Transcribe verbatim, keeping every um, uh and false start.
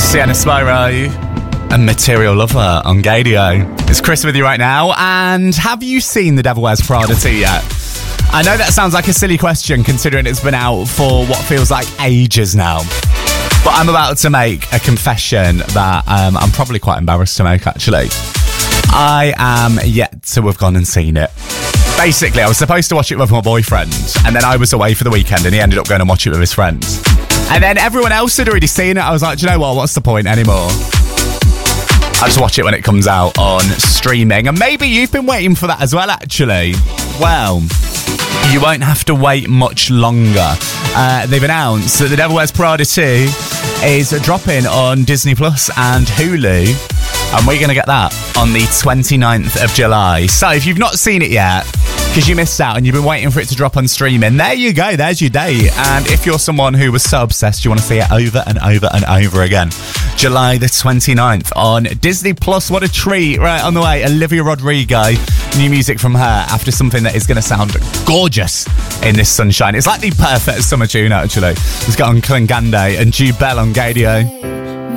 Sienna Spyro and Material Lover on Gadio. It's Chris with you right now, and have you seen The Devil Wears Prada two yet? I know that sounds like a silly question considering it's been out for what feels like ages now, but I'm about to make a confession that um, I'm probably quite embarrassed to make actually. I am yet to have gone and seen it. Basically, I was supposed to watch it with my boyfriend, and then I was away for the weekend and he ended up going and watch it with his friends. And then everyone else had already seen it. I was like, do you know what? What's the point anymore? I'll just watch it when it comes out on streaming. And maybe you've been waiting for that as well, actually. Well, you won't have to wait much longer. Uh, they've announced that The Devil Wears Prada two is dropping on Disney Plus and Hulu. And we're going to get that on the twenty-ninth of July. So if you've not seen it yet, because you missed out and you've been waiting for it to drop on streaming, there you go, there's your date. And if you're someone who was so obsessed you want to see it over and over and over again, July the twenty-ninth on Disney Plus. What a treat. Right on the way, Olivia Rodrigo, new music from her after something that is going to sound gorgeous in this sunshine. It's like the perfect summer tune actually. It's got on Klingande and Jude Bell on Gadio.